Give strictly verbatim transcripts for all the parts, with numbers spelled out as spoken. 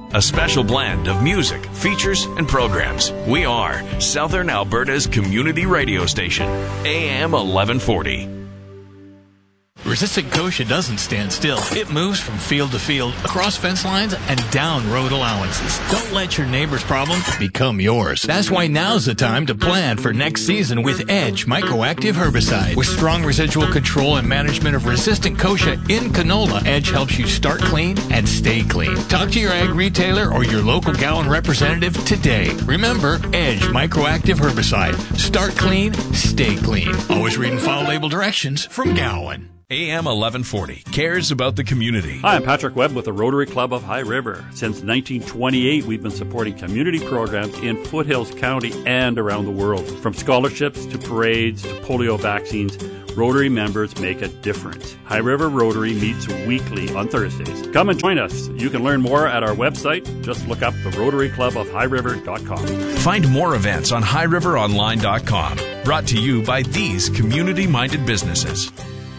A special blend of music, features, and programs. We are Southern Alberta's community radio station, A M eleven forty. Resistant Kochia doesn't stand still. It moves from field to field, across fence lines, and down road allowances. Don't let your neighbor's problem become yours. That's why now's the time to plan for next season with Edge Microactive Herbicide. With strong residual control and management of resistant Kochia in canola, Edge helps you start clean and stay clean. Talk to your ag retailer or your local Gowan representative today. Remember, Edge Microactive Herbicide. Start clean, stay clean. Always read and follow label directions from Gowan. A M eleven forty cares about the community. Hi, I'm Patrick Webb with the Rotary Club of High River. Since nineteen twenty-eight, we've been supporting community programs in Foothills County and around the world. From scholarships to parades to polio vaccines, Rotary members make a difference. High River Rotary meets weekly on Thursdays. Come and join us. You can learn more at our website. Just look up the Rotary Club of High River dot com. Find more events on high river online dot com. Brought to you by these community-minded businesses.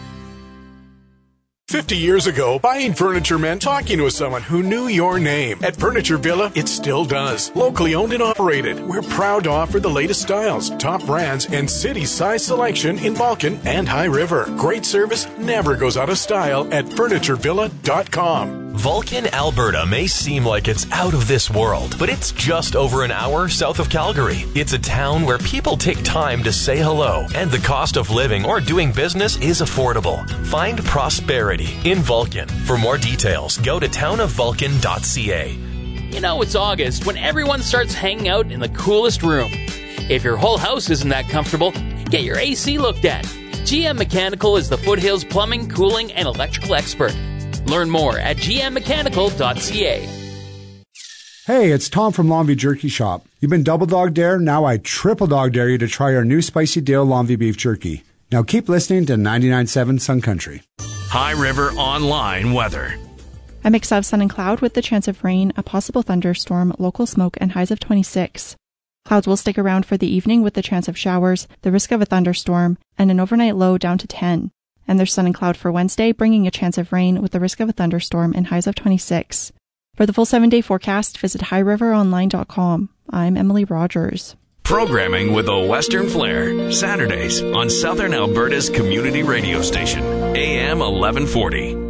Fifty years ago, buying furniture meant talking with someone who knew your name. At Furniture Villa, it still does. Locally owned and operated, we're proud to offer the latest styles, top brands, and city-size selection in Vulcan and High River. Great service never goes out of style at furniture villa dot com. Vulcan, Alberta may seem like it's out of this world, but it's just over an hour south of Calgary. It's a town where people take time to say hello, and the cost of living or doing business is affordable. Find prosperity in Vulcan. For more details, go to town of vulcan dot c a. You know, it's August when everyone starts hanging out in the coolest room. If your whole house isn't that comfortable, get your A C looked at. G M Mechanical is the Foothills plumbing, cooling, and electrical expert. Learn more at g m mechanical dot c a. Hey, it's Tom from Longview Jerky Shop. You've been double dog dare, now I triple dog dare you to try our new Spicy Dale Longview Beef Jerky. Now keep listening to ninety-nine point seven Sun Country. High River Online weather. A mix of sun and cloud with the chance of rain, a possible thunderstorm, local smoke, and highs of twenty-six. Clouds will stick around for the evening with the chance of showers, the risk of a thunderstorm, and an overnight low down to ten. And there's sun and cloud for Wednesday, bringing a chance of rain with the risk of a thunderstorm and highs of twenty-six. For the full seven-day forecast, visit high river online dot com. I'm Emily Rogers. Programming with a Western flair. Saturdays on Southern Alberta's community radio station, A M eleven forty.